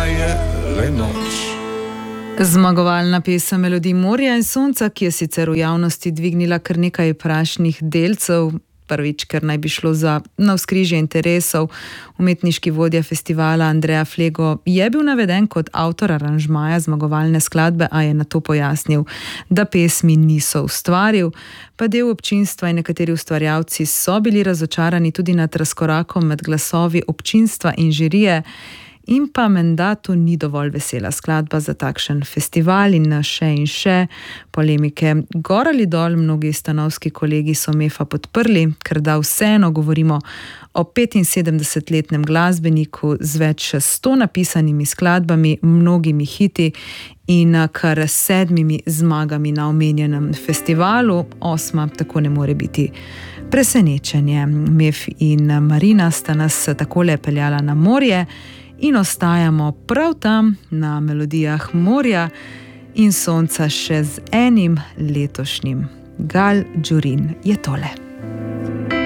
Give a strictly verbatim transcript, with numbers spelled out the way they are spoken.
Ona je le noč. Zmagovalna pesem Melodij morja in sonca, ki je sicer v javnosti dvignila kar nekaj prašnih delcev, prvič, ker naj bi šlo za navzkrižje interesov. Umetniški vodja festivala Andreja Flego je bil naveden kot avtor aranžmaja zmagovalne skladbe, a je nato pojasnil, da pesmi niso ustvaril, pa del občinstva in nekateri ustvarjalci so bili razočarani tudi nad razkorakom med glasovi občinstva in žirije. In pa menda to ni dovolj vesela skladba za takšen festival in še in še polemike. Gor ali dol, mnogi stanovski kolegi so Mefa podprli, ker da vseeno govorimo o petinsedemdesetletnem glasbeniku z več sto napisanimi skladbami, mnogimi hiti in kar sedmimi zmagami na omenjenem festivalu. Osma tako ne more biti presenečenje. Mef in Marina sta nas takole peljala na morje in ostajamo prav tam na melodijah morja in sonca še z enim letošnjim. Gal Džurin je tole.